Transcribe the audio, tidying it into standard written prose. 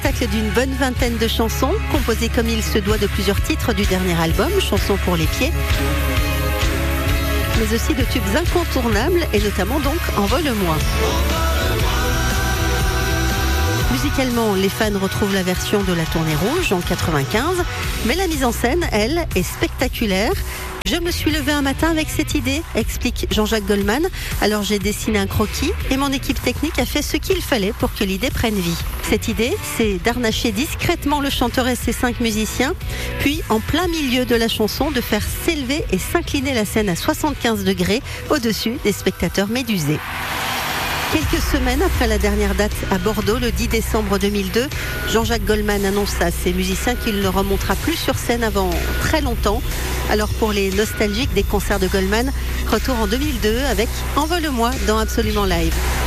spectacle d'une bonne vingtaine de chansons, composées comme il se doit de plusieurs titres du dernier album, Chansons pour les pieds, mais aussi de tubes incontournables et notamment donc Envole-moi. Musicalement, les fans retrouvent la version de la Tournée Rouge en 95, mais la mise en scène, elle, est spectaculaire. Je me suis levée un matin avec cette idée, explique Jean-Jacques Goldman. Alors j'ai dessiné un croquis et mon équipe technique a fait ce qu'il fallait pour que l'idée prenne vie. Cette idée, c'est d'harnacher discrètement le chanteur et ses 5 musiciens, puis en plein milieu de la chanson, de faire s'élever et s'incliner la scène à 75 degrés au-dessus des spectateurs médusés. Quelques semaines après la dernière date à Bordeaux, le 10 décembre 2002, Jean-Jacques Goldman annonce à ses musiciens qu'il ne remontera plus sur scène avant très longtemps. Alors pour les nostalgiques des concerts de Goldman, retour en 2002 avec Envole-moi dans Absolument Live.